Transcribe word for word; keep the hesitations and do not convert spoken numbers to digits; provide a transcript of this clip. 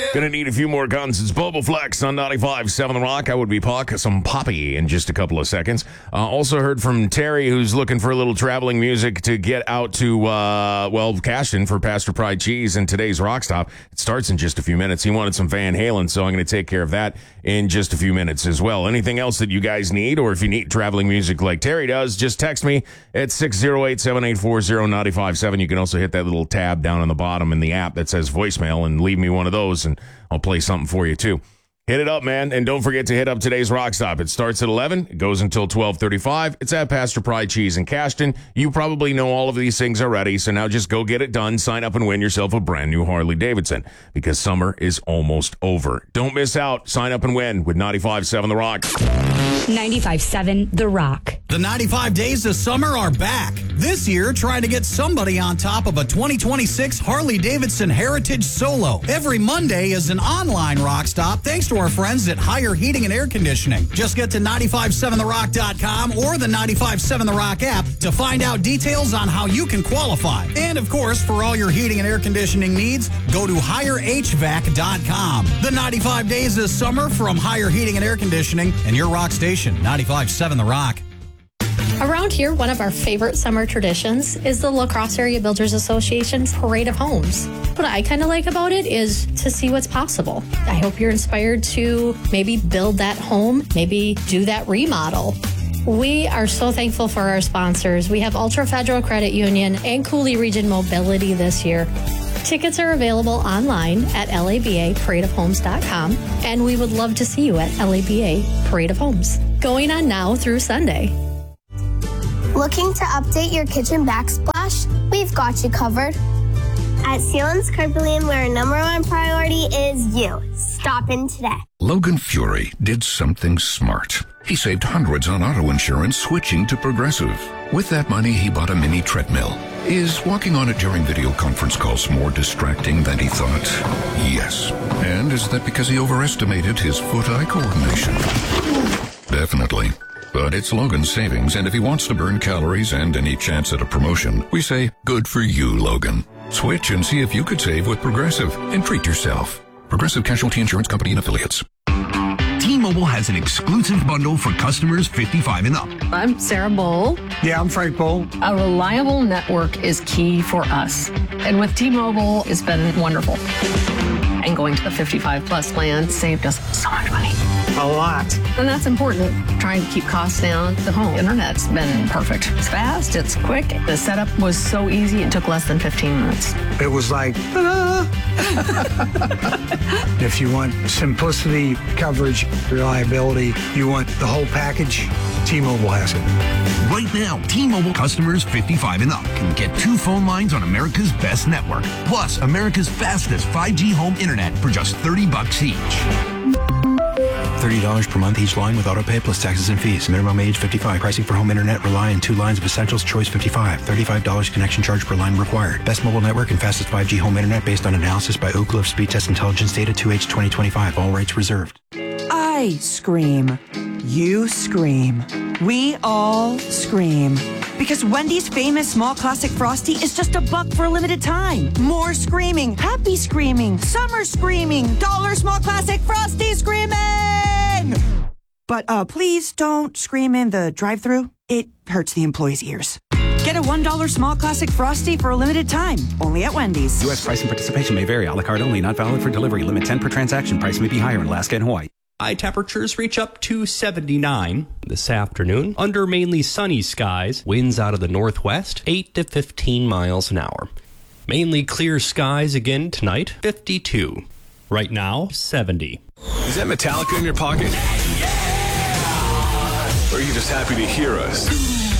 Gonna need a few more guns. It's Bobo Flex on ninety-five point seven The Rock. I would be Puck. Some Poppy in just a couple of seconds. Uh, also heard from Terry, who's looking for a little traveling music to get out to, uh, well, Cashton for Pastor Pride Cheese and today's Rock Stop. It starts in just a few minutes. He wanted some Van Halen, so I'm going to take care of that in just a few minutes as well. Anything else that you guys need, or if you need traveling music like Terry does, just text me at six oh eight, seven eight four, oh nine five seven. You can also hit that little tab down on the bottom in the app that says voicemail and leave me one of those, and I'll play something for you too. Hit it up, man, and don't forget to hit up today's Rock Stop. It starts at eleven, it goes until twelve thirty-five. It's at Pastor Pride Cheese in Cashton. You probably know all of these things already, so now just go get it done. Sign up and win yourself a brand new Harley Davidson, because summer is almost over. Don't miss out. Sign up and win with ninety-five point seven The Rock. ninety-five point seven The Rock. The ninety-five days of summer are back. This year, trying to get somebody on top of a twenty twenty-six Harley Davidson Heritage Solo. Every Monday is an online Rock Stop thanks to our friends at Higher Heating and Air Conditioning. Just get to nine five seven the rock dot com or the ninety-five point seven The Rock app to find out details on how you can qualify. And of course, for all your heating and air conditioning needs, go to higher h vac dot com. The ninety-five days of summer from Higher Heating and Air Conditioning and your rock station, ninety-five point seven The Rock. Around here, one of our favorite summer traditions is the La Crosse Area Builders Association's Parade of Homes. What I kind of like about it is to see what's possible. I hope you're inspired to maybe build that home, maybe do that remodel. We are so thankful for our sponsors. We have Ultra Federal Credit Union and Cooley Region Mobility this year. Tickets are available online at laba parade of homes dot com, and we would love to see you at laba Parade of Homes. Going on now through Sunday. Looking to update your kitchen backsplash? We've got you covered. At Sealands Carpelian, where our number one priority is you. Stop in today. Logan Fury did something smart. He saved hundreds on auto insurance switching to Progressive. With that money, he bought a mini treadmill. Is walking on it during video conference calls more distracting than he thought? Yes. And is that because he overestimated his foot-eye coordination? Definitely. But it's Logan's savings, and if he wants to burn calories and any chance at a promotion, we say, good for you, Logan. Switch and see if you could save with Progressive and treat yourself. Progressive Casualty Insurance Company and Affiliates. T-Mobile has an exclusive bundle for customers fifty-five and up. I'm Sarah Bowl. Yeah, I'm Frank Bowl. A reliable network is key for us. And with T-Mobile, it's been wonderful. And going to the fifty-five plus plan saved us so much money. A lot. And that's important. Trying to keep costs down. The home internet's been perfect. It's fast, it's quick. The setup was so easy, it took less than fifteen minutes. It was like, ah. If you want simplicity, coverage, reliability, you want the whole package, T-Mobile has it. Right now, T-Mobile customers fifty-five and up can get two phone lines on America's best network, plus America's fastest five G home internet for just thirty bucks each. thirty dollars per month each line with auto pay plus taxes and fees. Minimum age fifty-five. Pricing for home internet rely on two lines of Essentials Choice fifty-five. thirty-five dollars connection charge per line required. Best mobile network and fastest five G home internet based on analysis by Oak Grove Speed Test Intelligence Data two H twenty twenty-five. All rights reserved. I scream. You scream. We all scream. Because Wendy's famous small classic Frosty is just a buck for a limited time. More screaming, happy screaming, summer screaming, dollar small classic Frosty screaming! But uh, please don't scream in the drive-thru. It hurts the employees' ears. Get a one dollar small classic Frosty for a limited time. Only at Wendy's. U S price and participation may vary. A la carte only. Not valid for delivery. Limit ten per transaction. Price may be higher in Alaska and Hawaii. High temperatures reach up to seventy-nine this afternoon under mainly sunny skies. Winds out of the northwest, eight to fifteen miles an hour. Mainly clear skies again tonight, fifty-two. Right now, seventy. Is that Metallica in your pocket? Or are you just happy to hear us?